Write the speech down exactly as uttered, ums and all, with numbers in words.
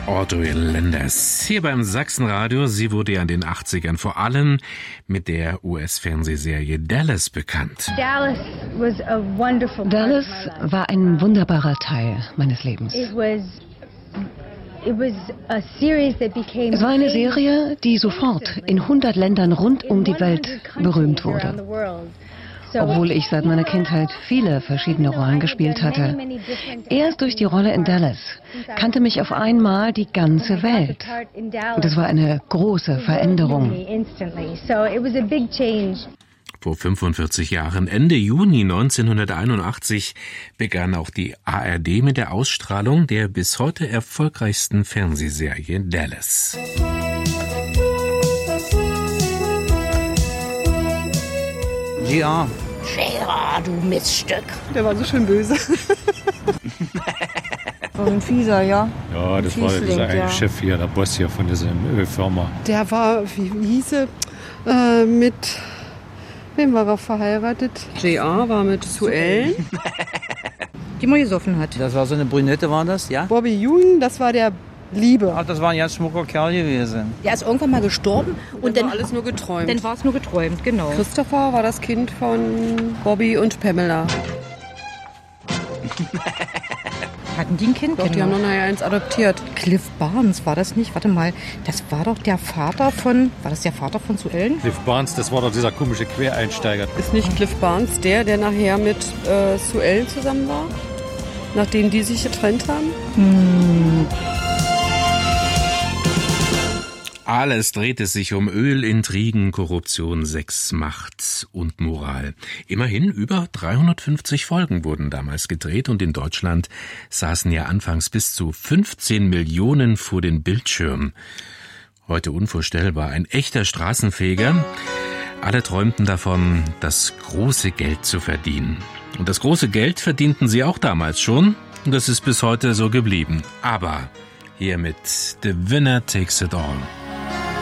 Audrey Landers. Hier beim Sachsenradio. Sie wurde ja in den achtzigern vor allem mit der U S-Fernsehserie Dallas bekannt. Dallas was a wonderful Dallas war ein wunderbarer Teil meines Lebens. It was, it was a series that became Es war eine Serie, die sofort in hundert Ländern rund um die Welt berühmt wurde. Obwohl ich seit meiner Kindheit viele verschiedene Rollen gespielt hatte. Erst durch die Rolle in Dallas kannte mich auf einmal die ganze Welt. Und es war eine große Veränderung. Vor fünfundvierzig Jahren, Ende Juni neunzehnhunderteinundachtzig, begann auch die A R D mit der Ausstrahlung der bis heute erfolgreichsten Fernsehserie Dallas. J R. J R, du Miststück. Der war so schön böse. War ein Fieser, ja. Ja, das war dieser ja. Chef hier, der Boss hier von dieser Ölfirma. Der war, wie hieße, äh, mit, wem war er verheiratet? J R war mit Sue Ellen. Die mal gesoffen hat. Das war so eine Brünette, war das, ja? Bobby Ewing, das war der Liebe. Ach, das war ein ganz schmucker Kerl gewesen. Der ist irgendwann mal gestorben und dann, dann war alles nur geträumt. Dann war es nur geträumt, genau. Christopher war das Kind von Bobby und Pamela. Hatten die ein Kind? Doch, die haben noch nachher eins adoptiert. Cliff Barnes, war das nicht? Warte mal, das war doch der Vater von, war das der Vater von Sue Ellen? Cliff Barnes, das war doch dieser komische Quereinsteiger. Ist nicht Cliff Barnes der, der nachher mit äh, Sue Ellen zusammen war? Nachdem die sich getrennt haben? Hm. Alles drehte sich um Öl, Intrigen, Korruption, Sex, Macht und Moral. Immerhin über dreihundertfünfzig Folgen wurden damals gedreht und in Deutschland saßen ja anfangs bis zu fünfzehn Millionen vor den Bildschirmen. Heute unvorstellbar, ein echter Straßenfeger. Alle träumten davon, das große Geld zu verdienen. Und das große Geld verdienten sie auch damals schon. Und das ist bis heute so geblieben. Aber hier mit The Winner Takes It All.